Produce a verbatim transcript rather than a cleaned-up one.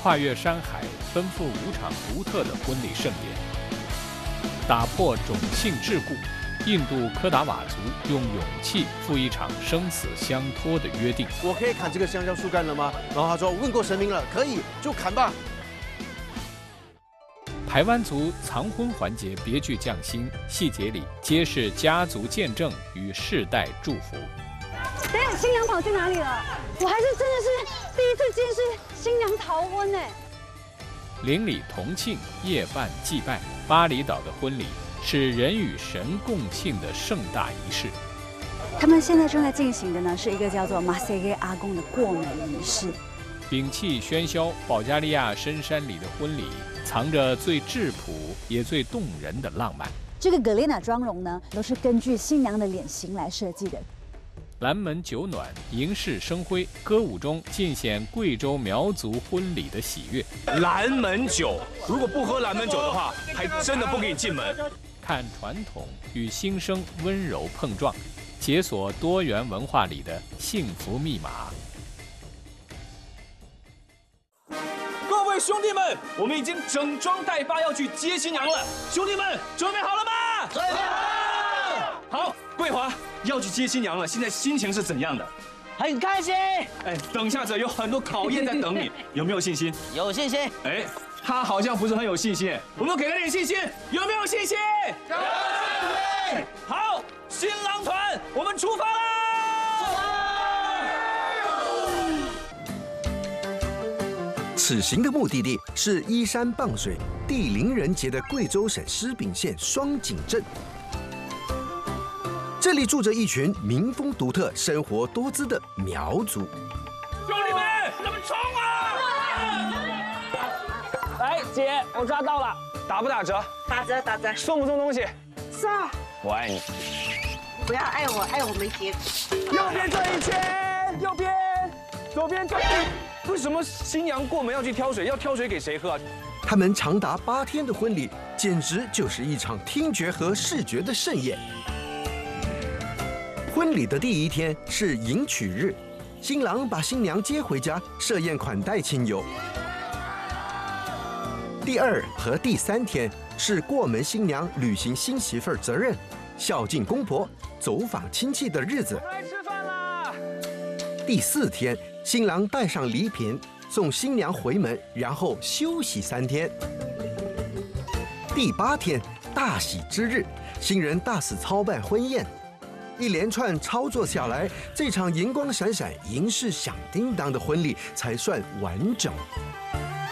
跨越山海，奔赴五场独特的婚礼盛典，打破种姓桎梏。印度科达瓦族用勇气赴一场生死相托的约定。 我可以砍这个香蕉树干了吗？然后他说问过神明了，可以，就砍吧。 台湾族藏婚环节别具匠心，细节里皆是家族见证与世代祝福。 等下，新娘跑去哪里了？我还是真的是第一次见识新娘逃婚呢。 邻里同庆，夜半祭拜。巴厘岛的婚礼是人与神共庆的盛大仪式。 他们现在正在进行的呢，是一个叫做马塞耶阿公的过门仪式。 摒弃喧嚣，保加利亚深山里的婚礼藏着最质朴也最动人的浪漫。 这个格列娜妆容呢，都是根据新娘的脸型来设计的。 蓝门酒暖，迎世生辉，歌舞中尽显贵州苗族婚礼的喜悦。 蓝门酒，如果不喝蓝门酒的话，还真的不给你进门。 看传统与新生温柔碰撞，解锁多元文化里的幸福密码。 各位兄弟们，我们已经整装待发，要去接新娘了。兄弟们，准备好了吗？准备好。好，桂华要去接新娘了，现在心情是怎样的？ 很开心。 哎，等下子有很多考验在等你，有没有信心？ 有信心。 哎，他好像不是很有信心，我们给他点信心，有没有信心？有信心。好，新郎团，我们出发啦！ 此行的目的地是依山傍水、地灵人杰的贵州省狮饼县双井镇。这里住着一群民风独特、生活多姿的苗族。 兄弟们，咱们冲啊！ 来，姐，我抓到了， 打不打折？ 打折打折， 送不送东西？ 送。 我爱你。 不要爱我，爱我没结。 右边转一圈，右边，左边转。为什么新娘过门要去挑水？要挑水给谁喝啊？ 他们长达八天的婚礼，简直就是一场听觉和视觉的盛宴。婚礼的第一天是迎娶日，新郎把新娘接回家，设宴款待亲友。第二和第三天是过门新娘履行新媳妇儿责任、孝敬公婆、走访亲戚的日子。 来吃饭啦！ 第四天，新郎带上礼品，送新娘回门，然后休息三天。第八天，大喜之日，新人大肆操办婚宴。一连串操作下来，这场银光闪闪、银饰响叮当的婚礼才算完整。